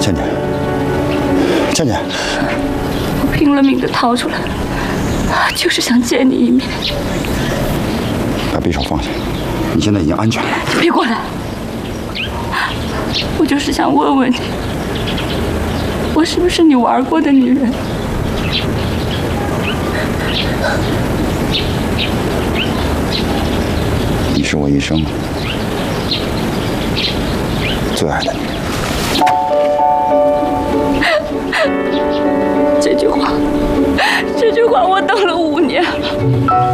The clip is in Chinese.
倩倩，倩倩， 我拼了命的逃出来，就是想见你一面。 把匕首放下，你现在已经安全了。 你别过来！我就是想问问你，我是不是你玩过的女人？ 你是我一生最爱的女人。 这句话我等了5年了。